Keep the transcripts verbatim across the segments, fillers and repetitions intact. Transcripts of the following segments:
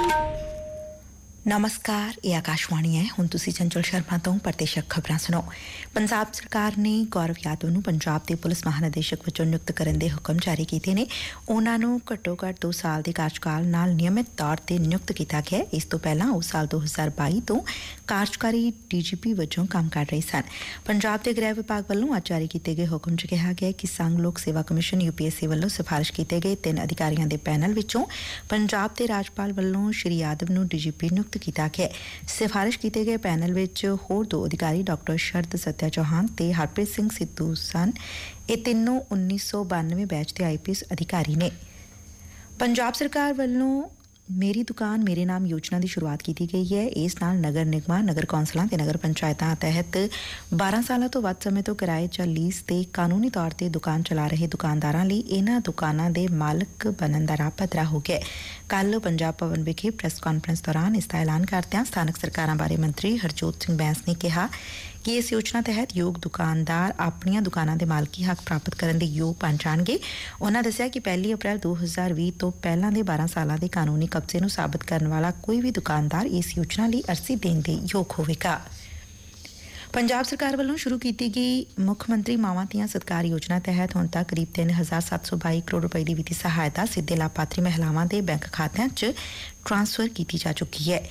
नमस्कार, ये आकाशवाणी है। हुण तुसीं चंचल शर्मा तो प्रदेशक खबरां सुनो। पंजाब सरकार ने गौरव यादव नूं पंजाब दे पुलिस महानिदेशक वजों नियुक्त करन दे हुकम जारी कीते ने। उन्हां नूं घट्टो घੱਟ दो साल दे कार्यकाल नाल नियमित तौर ते नियुक्त कीता गया। इस तो पहलां ਉਹ साल दो हज़ार बाई तो कार्यकारी डीजीपी वजों काम कर रहे सन। पंजाब दे गृह विभाग ਵੱਲੋਂ ਅੱਜ ਜਾਰੀ ਕੀਤੇ ਗਏ ਹੁਕਮ 'ਚ ਕਿਹਾ ਗਿਆ ਕਿ ਸੰਘ ਲੋਕ ਸੇਵਾ ਕਮਿਸ਼ਨ यूपीएससी ਵੱਲੋਂ ਸਿਫਾਰਿਸ਼ ਕੀਤੇ ਗਏ ਤਿੰਨ ਅਧਿਕਾਰੀਆਂ ਦੇ ਪੈਨਲ ਵਿੱਚੋਂ ਪੰਜਾਬ ਦੇ ਰਾਜਪਾਲ ਵੱਲੋਂ ਸ਼੍ਰੀ ਯਾਦਵ ਨੂੰ ਡੀਜੀਪੀ ਨਿਯੁਕਤ ਕੀਤਾ ਗਿਆ। ਸਿਫਾਰਿਸ਼ ਕੀਤੇ ਗਏ ਪੈਨਲ ਵਿੱਚ ਹੋਰ ਦੋ ਅਧਿਕਾਰੀ ਡਾਕਟਰ ਸ਼ਰਦ ਸਤਿਆ ਚੌਹਾਨ ਤੇ ਹਰਪ੍ਰੀਤ ਸਿੰਘ ਸਿੱਧੂ ਸਨ। ਇਹ ਤਿੰਨੋਂ ਉੱਨੀ ਸੌ ਬਾਨਵੇਂ ਬੈਚ ਦੇ ਆਈਪੀਐਸ ਅਧਿਕਾਰੀ ਨੇ। ਪੰਜਾਬ ਸਰਕਾਰ ਵੱਲੋਂ ਮੇਰੀ ਦੁਕਾਨ ਮੇਰੇ ਨਾਮ ਯੋਜਨਾ ਦੀ ਸ਼ੁਰੂਆਤ ਕੀਤੀ ਗਈ ਹੈ। ਇਸ ਨਾਲ ਨਗਰ ਨਿਗਮਾਂ, ਨਗਰ ਕੌਂਸਲਾਂ ਤੇ ਨਗਰ ਪੰਚਾਇਤਾਂ ਤਹਿਤ ਬਾਰਾਂ ਸਾਲਾਂ ਤੋਂ ਵੱਧ ਸਮੇਂ ਤੋਂ ਕਿਰਾਏ ਜਾਂ ਲੀਜ਼ ਤੇ ਕਾਨੂੰਨੀ ਤੌਰ ਤੇ ਦੁਕਾਨ ਚਲਾ ਰਹੇ ਦੁਕਾਨਦਾਰਾਂ ਲਈ ਇਹਨਾਂ ਦੁਕਾਨਾਂ ਦੇ ਮਾਲਕ ਬਣਨ ਦਾ ਰਾਹ ਪੱਧਰਾ ਹੋ ਗਿਆ। ਕੱਲ੍ਹ ਪੰਜਾਬ ਭਵਨ ਵਿਖੇ ਪ੍ਰੈਸ ਕਾਨਫਰੰਸ ਦੌਰਾਨ ਇਸ ਦਾ ਐਲਾਨ ਕਰਦਿਆਂ ਸਥਾਨਕ ਸਰਕਾਰਾਂ ਬਾਰੇ ਮੰਤਰੀ ਹਰਜੋਤ ਸਿੰਘ ਬੈਂਸ ਨੇ ਕਿਹਾ ਕਿ ਇਸ ਯੋਜਨਾ ਤਹਿਤ ਯੋਗ ਦੁਕਾਨਦਾਰ ਆਪਣੀਆਂ ਦੁਕਾਨਾਂ ਦੇ ਮਾਲਕੀ ਹੱਕ ਪ੍ਰਾਪਤ ਕਰਨ ਦੇ ਯੋਗ ਬਣ ਜਾਣਗੇ। ਉਨ੍ਹਾਂ ਦੱਸਿਆ ਕਿ ਪਹਿਲੀ ਅਪ੍ਰੈਲ ਦੋ ਹਜ਼ਾਰ ਵੀਹ ਤੋਂ ਪਹਿਲਾਂ ਦੇ ਬਾਰਾਂ ਸਾਲਾਂ ਦੇ ਕਾਨੂੰਨੀ ਕਬਜ਼ੇ ਨੂੰ ਸਾਬਤ ਕਰਨ ਵਾਲਾ ਕੋਈ ਵੀ ਦੁਕਾਨਦਾਰ ਇਸ ਯੋਜਨਾ ਲਈ ਅਰਜ਼ੀ ਦੇਣ ਦੇ ਯੋਗ ਹੋਵੇਗਾ। ਪੰਜਾਬ ਸਰਕਾਰ ਵੱਲੋਂ ਸ਼ੁਰੂ ਕੀਤੀ ਗਈ ਮੁੱਖ ਮੰਤਰੀ ਮਾਵਾਂ ਧੀਆਂ ਸਤਿਕਾਰ ਯੋਜਨਾ ਤਹਿਤ ਹੁਣ ਤੱਕ ਕਰੀਬ ਤਿੰਨ ਹਜ਼ਾਰ ਸੱਤ ਸੌ ਬਾਈ ਕਰੋੜ ਰੁਪਏ ਦੀ ਵਿੱਤੀ ਸਹਾਇਤਾ ਸਿੱਧੇ ਲਾਭਪਾਤਰੀ ਮਹਿਲਾਵਾਂ ਦੇ ਬੈਂਕ ਖਾਤਿਆਂ 'ਚ ਟ੍ਰਾਂਸਫਰ ਕੀਤੀ ਜਾ ਚੁੱਕੀ ਹੈ।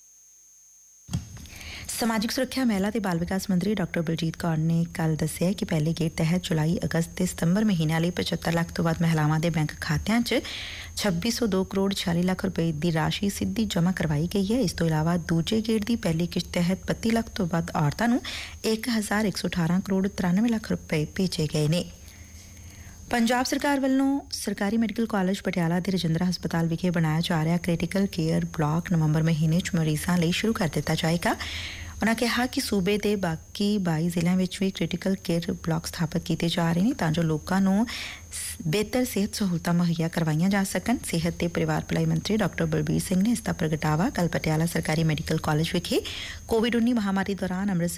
ਸਮਾਜਿਕ ਸੁਰੱਖਿਆ, ਮਹਿਲਾ ਤੇ ਬਾਲ ਵਿਕਾਸ ਮੰਤਰੀ ਡਾਕਟਰ ਬਲਜੀਤ ਕੌਰ ਨੇ ਕੱਲ੍ਹ ਦੱਸਿਆ ਕਿ ਪਹਿਲੇ ਗੇੜ ਤਹਿਤ ਜੁਲਾਈ, ਅਗਸਤ ਤੇ ਸਤੰਬਰ ਮਹੀਨਿਆਂ ਲਈ ਪਚੱਤਰ ਲੱਖ ਤੋਂ ਵੱਧ ਮਹਿਲਾਵਾਂ ਦੇ ਬੈਂਕ ਖਾਤਿਆਂ 'ਚ ਛੱਬੀ ਸੌ ਦੋ ਕਰੋੜ ਛਿਆਲੀ ਲੱਖ ਰੁਪਏ ਦੀ ਰਾਸ਼ੀ ਸਿੱਧੀ ਜਮ੍ਹਾਂ ਕਰਵਾਈ ਗਈ ਹੈ। ਇਸ ਤੋਂ ਇਲਾਵਾ ਦੂਜੇ ਗੇੜ ਦੀ ਪਹਿਲੀ ਕਿਸ਼ਤ ਤਹਿਤ ਬੱਤੀ ਲੱਖ ਤੋਂ ਵੱਧ ਔਰਤਾਂ ਨੂੰ ਇੱਕ ਹਜ਼ਾਰ ਇੱਕ ਸੌ ਅਠਾਰਾਂ ਕਰੋੜ ਤਰਾਨਵੇਂ ਲੱਖ ਰੁਪਏ ਭੇਜੇ ਗਏ ਨੇ। ਪੰਜਾਬ ਸਰਕਾਰ ਵੱਲੋਂ ਸਰਕਾਰੀ ਮੈਡੀਕਲ ਕਾਲਜ ਪਟਿਆਲਾ ਦੇ ਰਜਿੰਦਰਾ ਹਸਪਤਾਲ ਵਿਖੇ ਬਣਾਇਆ ਜਾ ਰਿਹਾ ਕ੍ਰਿਟੀਕਲ ਕੇਅਰ ਬਲਾਕ ਨਵੰਬਰ ਮਹੀਨੇ 'ਚ ਮਰੀਜ਼ਾਂ ਲਈ ਸ਼ੁਰੂ ਕਰ ਦਿੱਤਾ ਜਾਏਗਾ। ਉਨ੍ਹਾਂ ਕਿਹਾ ਕਿ ਸੂਬੇ ਦੇ ਬਾਕੀ ਬਾਈ ਜ਼ਿਲ੍ਹਿਆਂ ਵਿੱਚ ਵੀ ਕ੍ਰਿਟੀਕਲ ਕੇਅਰ ਬਲਾਕ ਸਥਾਪਿਤ ਕੀਤੇ ਜਾ ਰਹੇ ਨੇ ਤਾਂ ਜੋ ਲੋਕਾਂ ਨੂੰ ਬਿਹਤਰ ਸਿਹਤ ਸਹੂਲਤਾਂ ਮੁਹੱਈਆ ਕਰਵਾਈਆਂ ਜਾ ਸਕਣ। ਸਿਹਤ ਤੇ ਪਰਿਵਾਰ ਭਲਾਈ ਮੰਤਰੀ ਡਾਕਟਰ ਬਲਬੀਰ ਸਿੰਘ ਨੇ ਇਸ ਦਾ ਪ੍ਰਗਟਾਵਾ ਕੱਲ੍ਹ ਪਟਿਆਲਾ ਸਰਕਾਰੀ ਮੈਡੀਕਲ ਕਾਲਜ ਵਿਖੇ ਕੋਵਿਡ ਉੱਨੀ ਮਹਾਮਾਰੀ ਦੌਰਾਨ ਅੰਮ੍ਰਿਤਸਰ